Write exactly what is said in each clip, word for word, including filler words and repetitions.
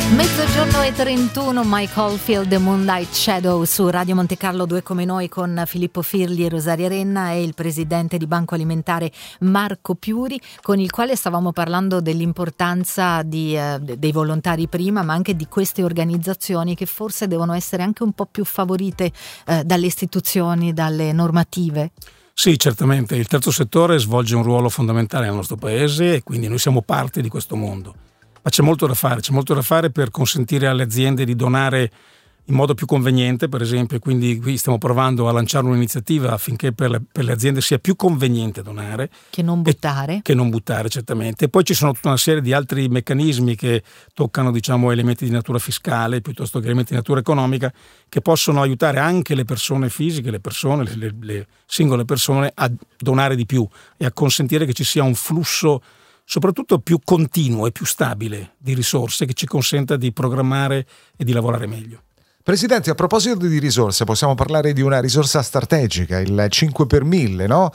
Mezzogiorno e trentuno, Mike Oldfield, Moonlight Shadow su Radio Monte Carlo, due come noi, con Filippo Firli e Rosaria Renna e il presidente di Banco Alimentare Marco Piuri, con il quale stavamo parlando dell'importanza di, eh, dei volontari prima, ma anche di queste organizzazioni che forse devono essere anche un po' più favorite eh, dalle istituzioni, dalle normative. Sì, certamente, il terzo settore svolge un ruolo fondamentale nel nostro paese e quindi noi siamo parte di questo mondo. Ma c'è molto da fare, c'è molto da fare per consentire alle aziende di donare in modo più conveniente, per esempio, quindi qui stiamo provando a lanciare un'iniziativa affinché per le, per le aziende sia più conveniente donare. Che non buttare. E, che non buttare, certamente. E poi ci sono tutta una serie di altri meccanismi che toccano, diciamo, elementi di natura fiscale piuttosto che elementi di natura economica, che possono aiutare anche le persone fisiche, le persone, le, le, le singole persone a donare di più e a consentire che ci sia un flusso soprattutto più continuo e più stabile di risorse che ci consenta di programmare e di lavorare meglio. Presidente, a proposito di risorse, possiamo parlare di una risorsa strategica, il cinque per mille, no?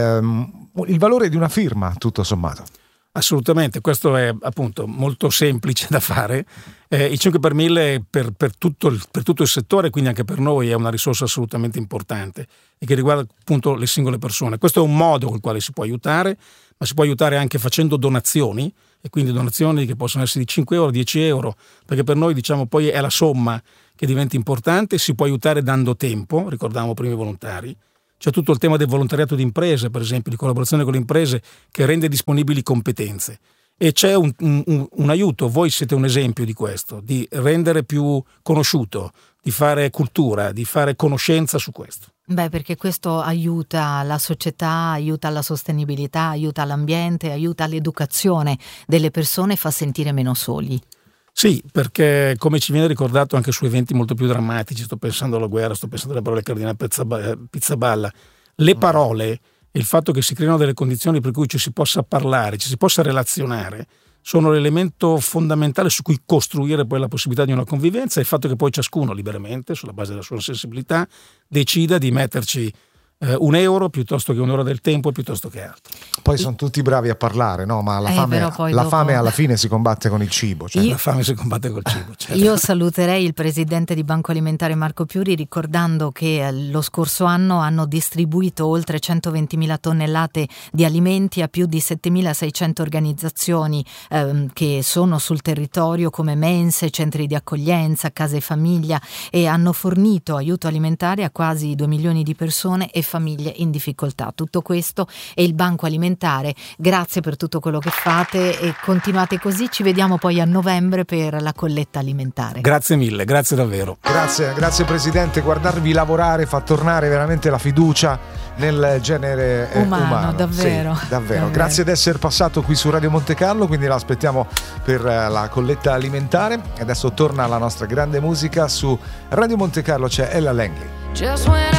Ehm, il valore di una firma, tutto sommato. Assolutamente, questo è appunto molto semplice da fare. Eh, il cinque per mille per, per, tutto il, per tutto il settore, quindi anche per noi, è una risorsa assolutamente importante e che riguarda appunto le singole persone. Questo è un modo con il quale si può aiutare, ma si può aiutare anche facendo donazioni, e quindi donazioni che possono essere di cinque euro, dieci euro, perché per noi, diciamo, poi è la somma che diventa importante. Si può aiutare dando tempo, ricordavamo prima i volontari. C'è tutto il tema del volontariato di imprese, per esempio, di collaborazione con le imprese, che rende disponibili competenze. E c'è un, un, un aiuto, voi siete un esempio di questo, di rendere più conosciuto, di fare cultura, di fare conoscenza su questo. Beh, perché questo aiuta la società, aiuta la sostenibilità, aiuta l'ambiente, aiuta l'educazione delle persone e fa sentire meno soli. Sì, perché come ci viene ricordato anche su eventi molto più drammatici, sto pensando alla guerra, sto pensando alle parole del cardinale Pizzaballa, le parole e il fatto che si creino delle condizioni per cui ci si possa parlare, ci si possa relazionare, sono l'elemento fondamentale su cui costruire poi la possibilità di una convivenza, e il fatto che poi ciascuno liberamente, sulla base della sua sensibilità, decida di metterci eh, un euro piuttosto che un'ora del tempo, piuttosto che altro. Poi sono tutti bravi a parlare, no? Ma la, eh, fame, la dopo... fame alla fine si combatte con il cibo. Cioè. Io... La fame si combatte col cibo. Certo. Io saluterei il presidente di Banco Alimentare Marco Piuri ricordando che lo scorso anno hanno distribuito oltre centoventimila tonnellate di alimenti a più di settemilaseicento organizzazioni ehm, che sono sul territorio, come mense, centri di accoglienza, case famiglia, e hanno fornito aiuto alimentare a quasi due milioni di persone e famiglie in difficoltà. Tutto questo è il Banco Alimentare. Grazie per tutto quello che fate e continuate così. Ci vediamo poi a novembre per la colletta alimentare. Grazie mille, grazie davvero. Grazie, grazie Presidente. Guardarvi lavorare fa tornare veramente la fiducia nel genere eh, umano, umano. Davvero, sì, davvero. davvero. Grazie di essere passato qui su Radio Monte Carlo, quindi la aspettiamo per la colletta alimentare. Adesso torna la nostra grande musica su Radio Monte Carlo, c'è Ella Langley.